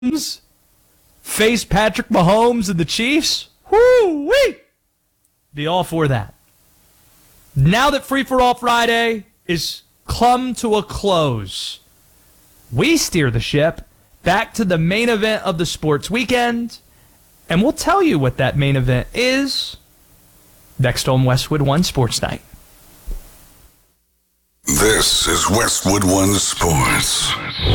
face Patrick Mahomes and the Chiefs, whoo-wee, be all for that. Now that Free For All Friday is come to a close, we steer the ship back to the main event of the sports weekend, and we'll tell you what that main event is next on Westwood One Sports Night. This is Westwood One Sports.